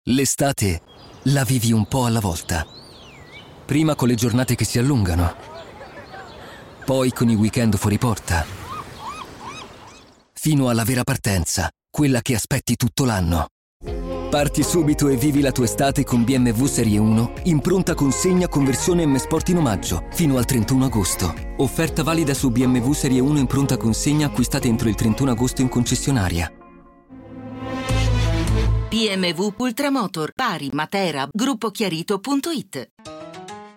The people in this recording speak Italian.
L'estate la vivi un po' alla volta. Prima con le giornate che si allungano, poi con i weekend fuori porta, fino alla vera partenza, quella che aspetti tutto l'anno. Parti subito e vivi la tua estate con BMW Serie 1 in pronta consegna con versione M Sport in omaggio fino al 31 agosto. Offerta valida su BMW Serie 1 in pronta consegna acquistate entro il 31 agosto in concessionaria. BMW Ultramotor, Bari, Matera, gruppochiarito.it.